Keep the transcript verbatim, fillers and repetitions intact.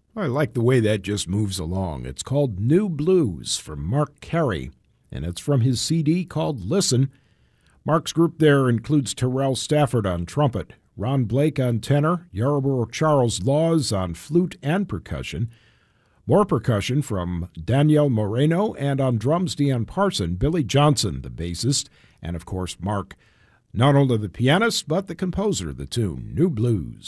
I like the way that just moves along. It's called New Blues from Mark Carey, and it's from his C D called Listen. Mark's group there includes Terrell Stafford on trumpet, Ron Blake on tenor, Yarborough Charles Laws on flute and percussion, more percussion from Danielle Moreno, and on drums Deanne Parson, Billy Johnson, the bassist, and of course Mark, not only the pianist, but the composer of the tune, New Blues.